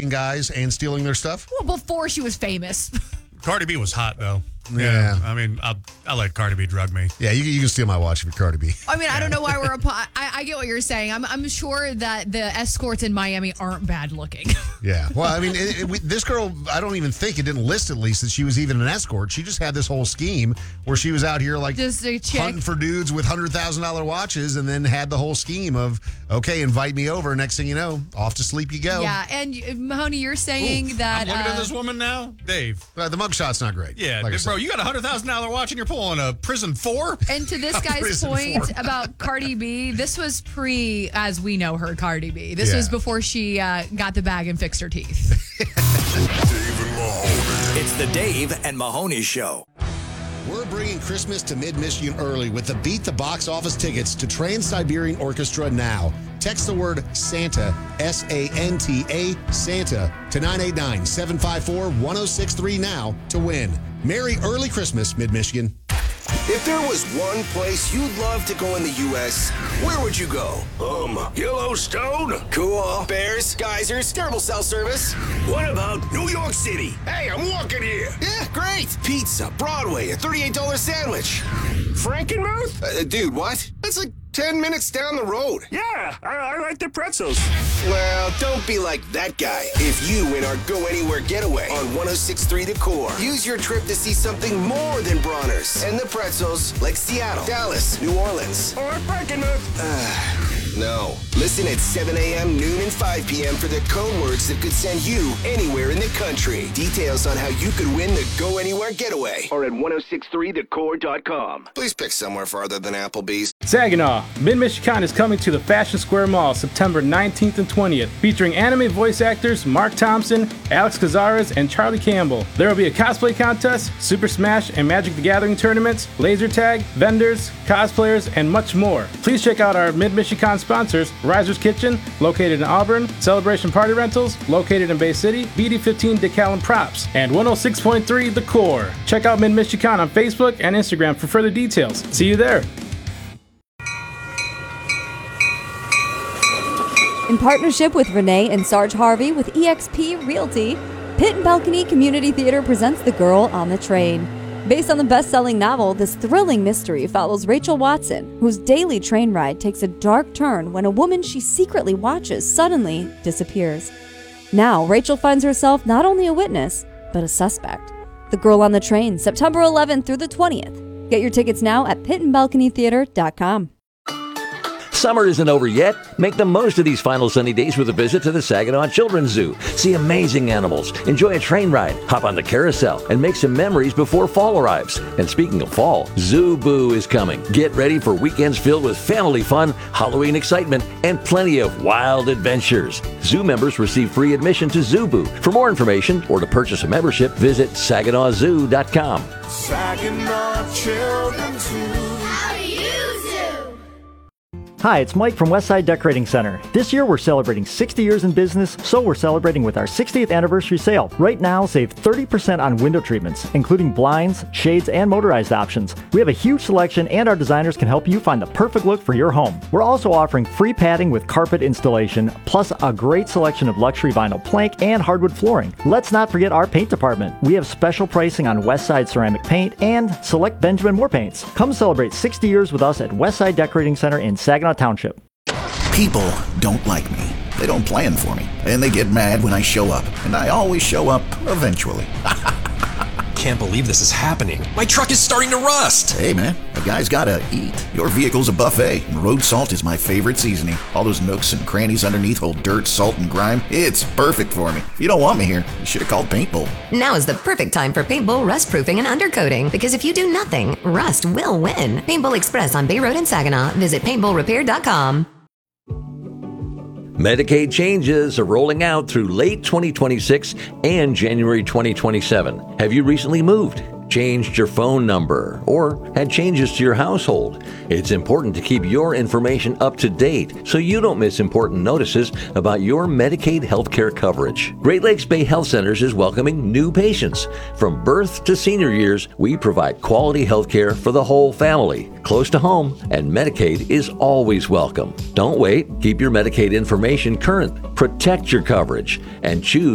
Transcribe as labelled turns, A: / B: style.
A: raping guys and stealing their stuff?
B: Well, before she was famous.
C: Cardi B was hot, though.
A: Yeah.
C: I mean, I let Cardi B drug me.
A: Yeah, you can steal my watch if you're Cardi B.
B: I mean, I don't know why we're I get what you're saying. I'm sure that the escorts in Miami aren't bad looking.
A: Yeah. Well, I mean, this girl, I don't even think it didn't list at least that she was even an escort. She just had this whole scheme where she was out here like
B: just a chick
A: hunting for dudes with $100,000 watches, and then had the whole scheme of, okay, invite me over. Next thing you know, off to sleep you go.
B: Yeah, and Mahoney, you're saying that
C: I'm looking at this woman now, Dave.
A: The mugshot's not great.
C: Yeah,
A: like
C: bro, you got a $100,000 watch and you're pulling a Prison 4?
B: And to this guy's point about Cardi B, this was pre, as we know her, Cardi B. This was before she got the bag and fixed her teeth.
D: It's the Dave and Mahoney Show.
A: We're bringing Christmas to Mid-Michigan early with the Beat the Box Office tickets to Trans-Siberian Orchestra now. Text the word Santa, S-A-N-T-A, Santa, to 989-754-1063 now to win. Merry early Christmas, Mid-Michigan.
E: If there was one place you'd love to go in the U.S., where would you go? Yellowstone? Cool. Bears, geysers, terrible cell service. What about New York City? Hey, I'm walking here. Yeah, great. Pizza, Broadway, a $38 sandwich. Frankenmuth? Dude, what? That's like 10 minutes down the road.
F: Yeah, I like the pretzels.
E: Well, don't be like that guy. If you win our Go Anywhere getaway on 106.3 The Core, use your trip to see something more than Bronner's and the pretzels like Seattle, Dallas, New Orleans.
F: Or Frankenmuth.
E: No. Listen at 7 a.m., noon, and 5 p.m. for the code words that could send you anywhere in the country. Details on how you could win the Go Anywhere getaway are at 1063thecore.com. Please pick somewhere farther than Applebee's.
G: Saginaw, Mid-Michigan is coming to the Fashion Square Mall September 19th and 20th, featuring anime voice actors Mark Thompson, Alex Cazares, and Charlie Campbell. There will be a cosplay contest, Super Smash and Magic the Gathering tournaments, laser tag, vendors, cosplayers, and much more. Please check out our Mid-Michigan sponsors, Riser's Kitchen, located in Auburn, Celebration Party Rentals, located in Bay City, BD15 Decal and Props, and 106.3 The Core. Check out Mid-Michigan on Facebook and Instagram for further details. See you there.
H: In partnership with Renee and Sarge Harvey with eXp Realty, Pit and Balcony Community Theater presents The Girl on the Train. Based on the best-selling novel, this thrilling mystery follows Rachel Watson, whose daily train ride takes a dark turn when a woman she secretly watches suddenly disappears. Now, Rachel finds herself not only a witness, but a suspect. The Girl on the Train, September 11th through the 20th. Get your tickets now at pitandbalconytheater.com.
I: Summer isn't over yet. Make the most of these final sunny days with a visit to the Saginaw Children's Zoo. See amazing animals, enjoy a train ride, hop on the carousel, and make some memories before fall arrives. And speaking of fall, Zoo Boo is coming. Get ready for weekends filled with family fun, Halloween excitement, and plenty of wild adventures. Zoo members receive free admission to Zoo Boo. For more information or to purchase a membership, visit SaginawZoo.com.
F: Saginaw Children's Zoo.
J: Hi, it's Mike from Westside Decorating Center. This year we're celebrating 60 years in business, so we're celebrating with our 60th anniversary sale. Right now, save 30% on window treatments, including blinds, shades, and motorized options. We have a huge selection, and our designers can help you find the perfect look for your home. We're also offering free padding with carpet installation, plus a great selection of luxury vinyl plank and hardwood flooring. Let's not forget our paint department. We have special pricing on Westside ceramic paint and select Benjamin Moore paints. Come celebrate 60 years with us at Westside Decorating Center in Saginaw Township.
K: People don't like me. They don't plan for me. And they get mad when I show up. And I always show up eventually.
L: Can't believe this is happening. My truck is starting to rust.
K: Hey man, a guy's gotta eat. Your vehicle's a buffet, and road salt is my favorite seasoning. All those nooks and crannies underneath hold dirt, salt, and grime. It's perfect for me. If you don't want me here, you should have called Paintbull.
M: Now is the perfect time for Paintbull rust proofing and undercoating, because if you do nothing, rust will win. Paintbull Express on Bay Road in Saginaw. Visit paintbullrepair.com.
I: Medicaid changes are rolling out through late 2026 and January 2027. Have you recently moved, changed your phone number, or had changes to your household? It's important to keep your information up to date so you don't miss important notices about your Medicaid healthcare coverage. Great Lakes Bay Health Centers is welcoming new patients. From birth to senior years, we provide quality healthcare for the whole family, close to home, and Medicaid is always welcome. Don't wait. Keep your Medicaid information current. Protect your coverage and choose